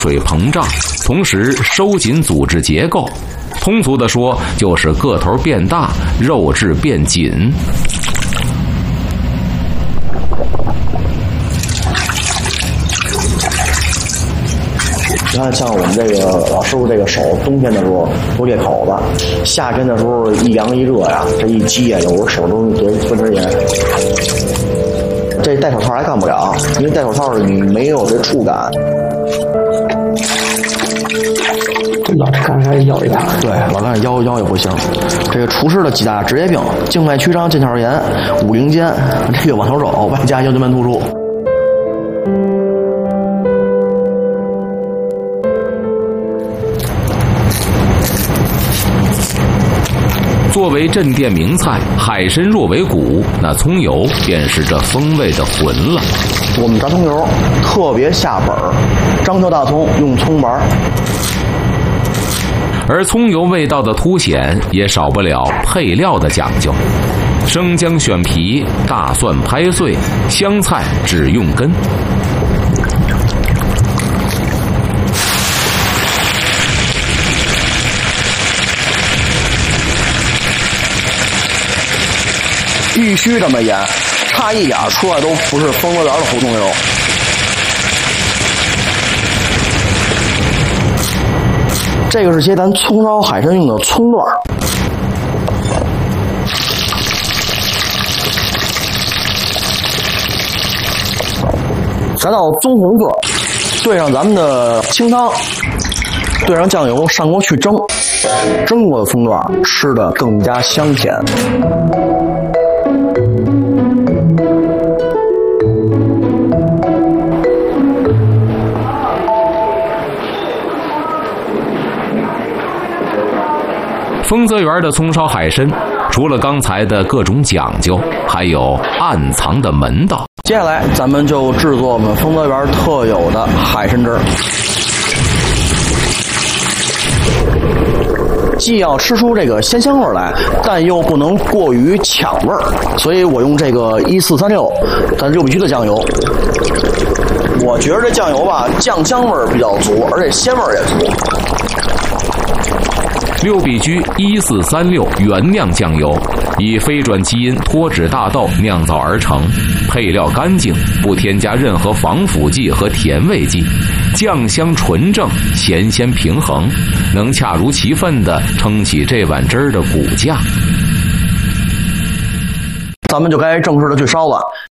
水膨胀，同时收紧组织结构。通俗的说，就是个头变大，肉质变紧。 你看，像我们这个老师傅这个手，冬天的时候都裂口子，夏天的时候一凉一热呀，这一激呀，有时候手都得分针炎。这戴手套还干不了，因为戴手套你没有这触感。 老干还腰一下， 对，老干腰也不行。这个厨师的几大职业病：静脉曲张、腱鞘炎、五陵肩，这个网球肘，外加腰间盘突出。 作为镇店名菜，海参若为骨，那葱油便是这风味的魂了。 我们炸葱油特别下本儿，张条大葱用葱丸。 而葱油味道的凸显，也少不了配料的讲究。生姜选皮，大蒜拍碎，香菜只用根。 必须这么腌，差一点出来都不是丰泽园的胡同油。这个是些咱葱烧海参用的葱段。来到棕红色，兑上咱们的清汤，兑上酱油，上锅去蒸。蒸过的葱段吃的更加香甜。 丰泽园的葱烧海参，除了刚才的各种讲究，还有暗藏的门道。 接下来，咱们就制作我们丰泽园特有的海参汁儿。既要吃出这个鲜香味来，但又不能过于抢味儿，所以我用这个1436咱六必居的酱油。我觉得这酱油吧，酱香味儿比较足，而且鲜味儿也足。 六必居1436原酿酱油，以非转基因脱脂大豆酿造而成，配料干净，不添加任何防腐剂和甜味剂，酱香纯正，咸鲜平衡，能恰如其分地撑起这碗汁儿的骨架。 咱们就该正式的去烧了。